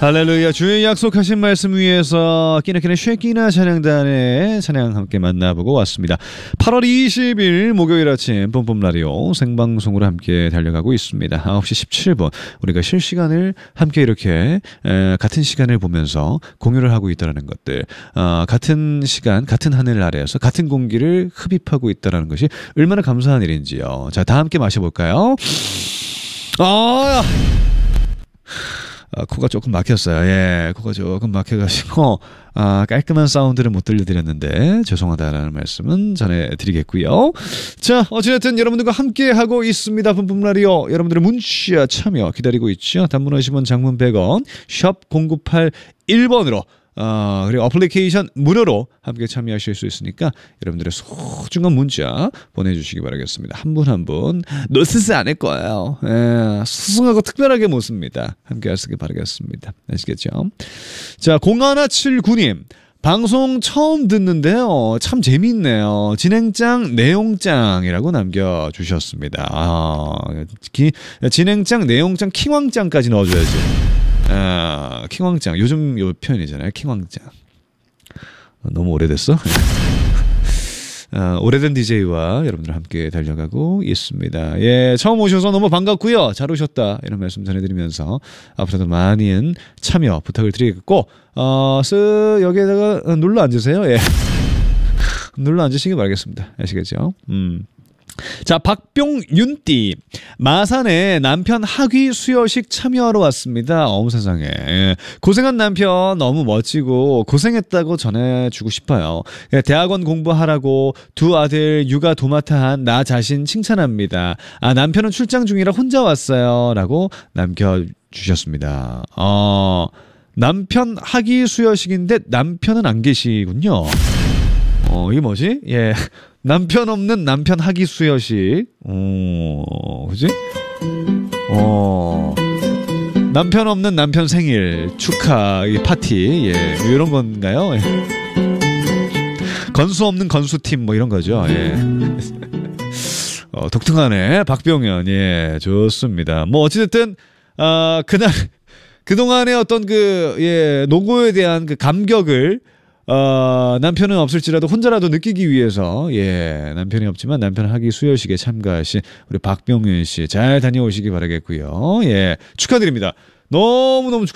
할렐루야. 주의 약속하신 말씀 위에서 끼나끼나 쉐끼나 찬양단의 찬양 함께 만나보고 왔습니다. 8월 20일 목요일 아침 뿜뿜라디오 생방송으로 함께 달려가고 있습니다. 9시 17분 우리가 실시간을 함께 이렇게 같은 시간을 보면서 공유를 하고 있다는 것들, 같은 시간 같은 하늘 아래에서 같은 공기를 흡입하고 있다는 것이 얼마나 감사한 일인지요. 자, 다 함께 마셔볼까요? 코가 조금 막혔어요. 예, 코가 조금 막혀가지고 깔끔한 사운드를 못 들려드렸는데 죄송하다라는 말씀은 전해드리겠고요. 자, 어찌됐든 여러분들과 함께하고 있습니다. 뿜뿜라디오 여러분들의 문자 참여 기다리고 있죠. 단문 50원, 장문 100원, 샵 0981번으로 그리고 어플리케이션 무료로 함께 참여하실 수 있으니까 여러분들의 소중한 문자 보내주시기 바라겠습니다. 한 분 한 분 놓치지 않을 거예요. 소중하고 특별하게 모습니다. 함께 하시기 바라겠습니다. 아시겠죠? 자, 0179님 방송 처음 듣는데요. 참 재밌네요. 진행장 내용장이라고 남겨주셨습니다. 진행장 내용장 킹왕장까지 넣어줘야지. 킹왕짱 요즘 요 표현이잖아요. 킹왕짱 너무 오래됐어? 오래된 DJ와 여러분들 함께 달려가고 있습니다. 예, 처음 오셔서 너무 반갑고요. 잘 오셨다 이런 말씀 전해드리면서 앞으로도 많은 참여 부탁을 드리겠고 여기에다가 눌러 앉으세요. 예. 눌러 앉으시기 바라겠습니다. 아시겠죠? 자, 박병윤띠 마산에 남편 학위 수여식 참여하러 왔습니다. 어머 세상에. 고생한 남편 너무 멋지고 고생했다고 전해주고 싶어요. 대학원 공부하라고 두 아들 육아 도맡아한 나 자신 칭찬합니다. 남편은 출장 중이라 혼자 왔어요 라고 남겨주셨습니다. 남편 학위 수여식인데 남편은 안 계시군요. 이게 뭐지? 예. 남편 없는 남편 학위 수여식. 그지? 남편 없는 남편 생일 축하 파티. 예. 이런 건가요? 예. 건수 없는 건수팀 뭐 이런 거죠. 예. 독특하네. 박병현. 예. 좋습니다. 뭐 어찌됐든 그동안의 어떤 노고에 대한 그 감격을 남편은 없을지라도 혼자라도 느끼기 위해서 남편이 없지만 남편 학위 수여식에 참가하신 우리 박병윤 씨 잘 다녀오시기 바라겠고요. 예, 축하드립니다. 너무너무 축하드립니다.